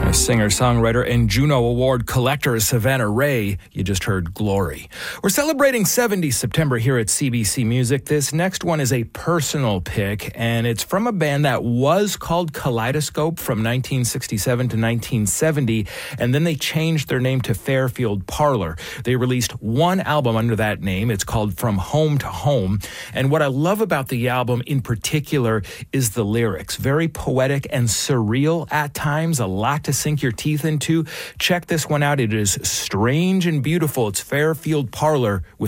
Singer-songwriter and Juno Award collector Savannah Ray. You just heard Glory. We're celebrating 70 September here at CBC Music. This next one is a personal pick, and it's from a band that was called Kaleidoscope from 1967 to 1970, and then they changed their name to Fairfield Parlor. They released one album under that name. It's called From Home to Home, and what I love about the album in particular is the lyrics. Very poetic and surreal at times, a lot to sink your teeth into. Check this one out. It is strange and beautiful. It's Fairfield Parlor with